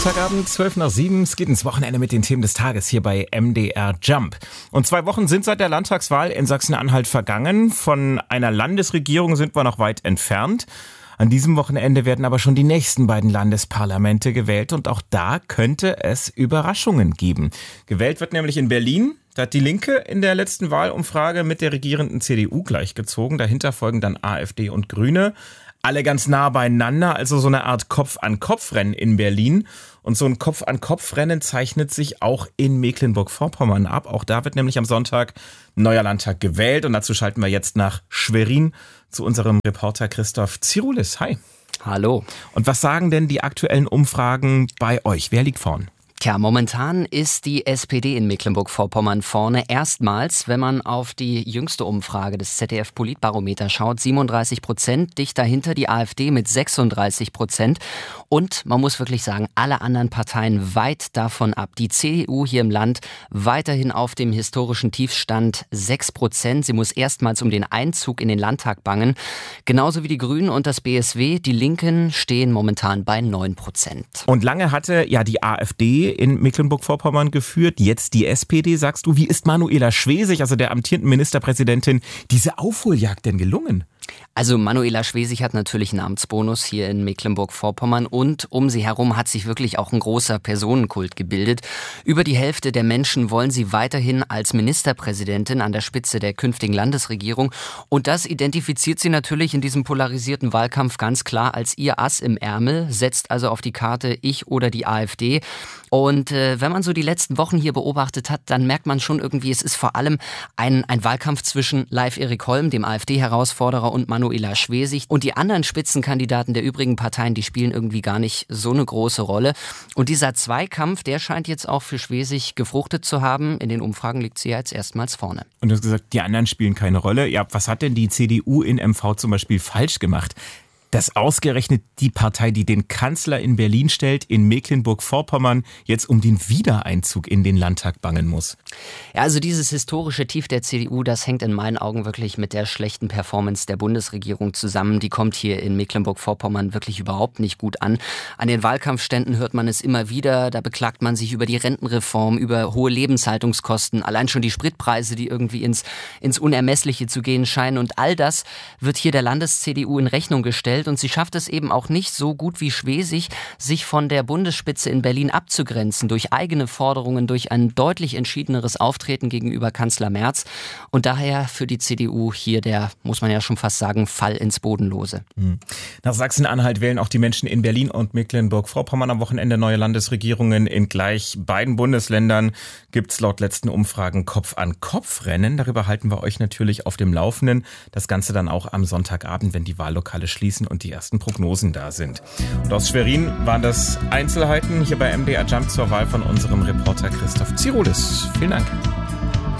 Montagabend, 6:12. Es geht ins Wochenende mit den Themen des Tages hier bei MDR Jump. Und 2 Wochen sind seit der Landtagswahl in Sachsen-Anhalt vergangen. Von einer Landesregierung sind wir noch weit entfernt. An diesem Wochenende werden aber schon die nächsten beiden Landesparlamente gewählt und auch da könnte es Überraschungen geben. Gewählt wird nämlich in Berlin. Da hat die Linke in der letzten Wahlumfrage mit der regierenden CDU gleichgezogen. Dahinter folgen dann AfD und Grüne. Alle ganz nah beieinander, also so eine Art Kopf-an-Kopf-Rennen in Berlin. Und so ein Kopf-an-Kopf-Rennen zeichnet sich auch in Mecklenburg-Vorpommern ab. Auch da wird nämlich am Sonntag ein neuer Landtag gewählt. Und dazu schalten wir jetzt nach Schwerin zu unserem Reporter Christoph Zirulis. Hi. Hallo. Und was sagen denn die aktuellen Umfragen bei euch? Wer liegt vorn? Tja, momentan ist die SPD in Mecklenburg-Vorpommern vorne. Erstmals, wenn man auf die jüngste Umfrage des ZDF-Politbarometer schaut, 37%, dicht dahinter die AfD mit 36%. Und man muss wirklich sagen, alle anderen Parteien weit davon ab. Die CDU hier im Land weiterhin auf dem historischen Tiefstand 6%. Sie muss erstmals um den Einzug in den Landtag bangen. Genauso wie die Grünen und das BSW. Die Linken stehen momentan bei 9%. Und lange hatte ja die AfD in Mecklenburg-Vorpommern geführt, jetzt die SPD, sagst du. Wie ist Manuela Schwesig, also der amtierenden Ministerpräsidentin, diese Aufholjagd denn gelungen? Also Manuela Schwesig hat natürlich einen Amtsbonus hier in Mecklenburg-Vorpommern und um sie herum hat sich wirklich auch ein großer Personenkult gebildet. Über die Hälfte der Menschen wollen sie weiterhin als Ministerpräsidentin an der Spitze der künftigen Landesregierung und das identifiziert sie natürlich in diesem polarisierten Wahlkampf ganz klar als ihr Ass im Ärmel, setzt also auf die Karte ich oder die AfD. Und wenn man so die letzten Wochen hier beobachtet hat, dann merkt man schon irgendwie, es ist vor allem ein Wahlkampf zwischen Leif Erik Holm, dem AfD-Herausforderer, und Manuela Schwesig. Und die anderen Spitzenkandidaten der übrigen Parteien, die spielen irgendwie gar nicht so eine große Rolle. Und dieser Zweikampf, der scheint jetzt auch für Schwesig gefruchtet zu haben. In den Umfragen liegt sie ja jetzt erstmals vorne. Und du hast gesagt, die anderen spielen keine Rolle. Ja, was hat denn die CDU in MV zum Beispiel falsch gemacht, dass ausgerechnet die Partei, die den Kanzler in Berlin stellt, in Mecklenburg-Vorpommern jetzt um den Wiedereinzug in den Landtag bangen muss? Ja, also dieses historische Tief der CDU, das hängt in meinen Augen wirklich mit der schlechten Performance der Bundesregierung zusammen. Die kommt hier in Mecklenburg-Vorpommern wirklich überhaupt nicht gut an. An den Wahlkampfständen hört man es immer wieder. Da beklagt man sich über die Rentenreform, über hohe Lebenshaltungskosten, allein schon die Spritpreise, die irgendwie ins Unermessliche zu gehen scheinen. Und all das wird hier der Landes-CDU in Rechnung gestellt. Und sie schafft es eben auch nicht so gut wie Schwesig, sich von der Bundesspitze in Berlin abzugrenzen durch eigene Forderungen, durch ein deutlich entschiedeneres Auftreten gegenüber Kanzler Merz. Und daher für die CDU hier der, muss man ja schon fast sagen, Fall ins Bodenlose. Nach Sachsen-Anhalt wählen auch die Menschen in Berlin und Mecklenburg-Vorpommern am Wochenende neue Landesregierungen. In gleich beiden Bundesländern gibt es laut letzten Umfragen Kopf-an-Kopf-Rennen. Darüber halten wir euch natürlich auf dem Laufenden. Das Ganze dann auch am Sonntagabend, wenn die Wahllokale schließen und die ersten Prognosen da sind. Und aus Schwerin waren das Einzelheiten hier bei MDR Jump zur Wahl von unserem Reporter Christoph Zirulis. Vielen Dank.